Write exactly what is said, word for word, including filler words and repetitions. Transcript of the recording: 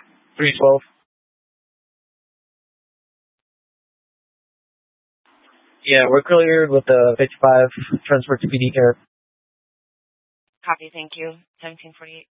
three twelve. Yeah, we're cleared with the fifty-five transfer to P D care. Copy, thank you. seventeen forty-eight.